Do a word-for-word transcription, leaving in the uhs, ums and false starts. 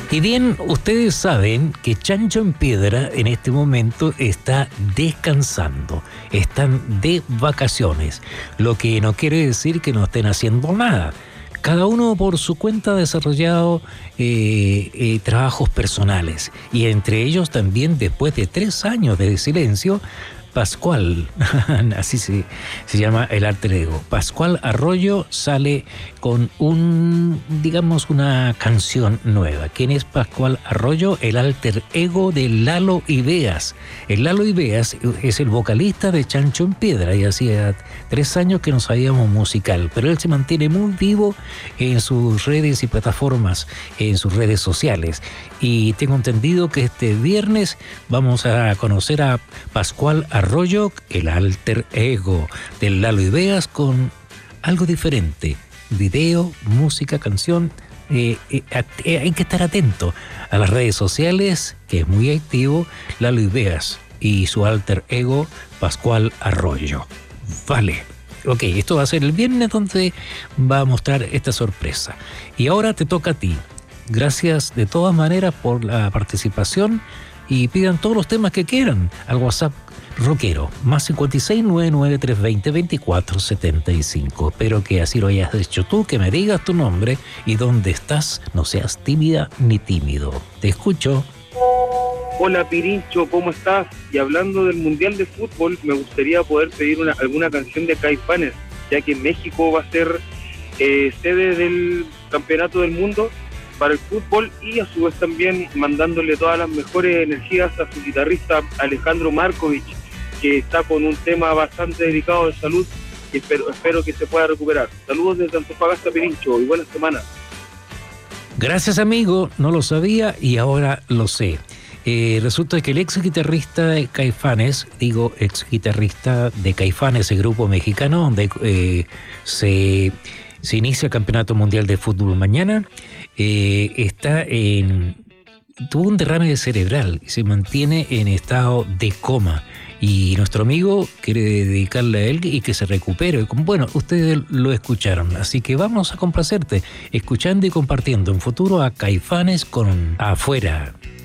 Y bien, ustedes saben que Chancho en Piedra en este momento está descansando, están de vacaciones, lo que no quiere decir que no estén haciendo nada. Cada uno por su cuenta ha desarrollado eh, eh, trabajos personales y entre ellos también, después de tres años de silencio, Pascual, así se, se llama el alter ego, Pascual Arroyo sale con un, digamos, una canción nueva. ¿Quién es Pascual Arroyo? El alter ego de Lalo Ibeas. El Lalo Ibeas es el vocalista de Chancho en Piedra y hacía tres años que no sabíamos musical, pero él se mantiene muy vivo en sus redes y plataformas, en sus redes sociales. Y tengo entendido que este viernes vamos a conocer a Pascual Arroyo, el alter ego del Lalo Ibeas, con algo diferente. Video, música, canción. Eh, eh, eh, hay que estar atento a las redes sociales, que es muy activo, Lalo Ibeas y su alter ego, Pascual Arroyo. Vale. Ok, esto va a ser el viernes donde va a mostrar esta sorpresa. Y ahora te toca a ti. Gracias de todas maneras por la participación y pidan todos los temas que quieran al WhatsApp rockero, más cincuenta y seis, noventa y nueve, trescientos veinte, veinticuatro setenta y cinco. Espero que así lo hayas hecho tú, que me digas tu nombre y dónde estás, no seas tímida ni tímido. Te escucho. Hola Pirincho, ¿cómo estás? Y hablando del Mundial de Fútbol, me gustaría poder pedir una, alguna canción de Caifanes, ya que México va a ser eh, sede del Campeonato del Mundo para el fútbol y a su vez también mandándole todas las mejores energías a su guitarrista Alejandro Markovich, que está con un tema bastante delicado de salud y espero, espero que se pueda recuperar. Saludos desde Antofagasta, Pirincho, y buena semana. Gracias, amigo, no lo sabía y ahora lo sé. Eh, resulta que el ex guitarrista de Caifanes, digo ex guitarrista de Caifanes, el grupo mexicano donde eh, se, se inicia el Campeonato Mundial de Fútbol mañana, eh, está en, tuvo un derrame cerebral y se mantiene en estado de coma. Y nuestro amigo quiere dedicarle a él y que se recupere. Bueno, ustedes lo escucharon, así que vamos a complacerte, escuchando y compartiendo en futuro a Caifanes con Afuera.